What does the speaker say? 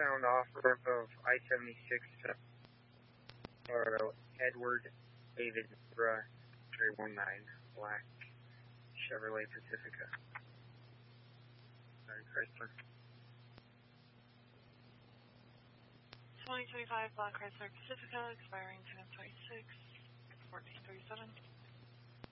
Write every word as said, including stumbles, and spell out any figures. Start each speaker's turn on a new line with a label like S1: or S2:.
S1: found off of I seventy-six, or Edward David Bruh, three one nine, black Chevrolet Pacifica. Sorry, Chrysler.
S2: twenty twenty-five Black Chrysler Pacifica, expiring ten twenty-six, fourteen thirty-seven.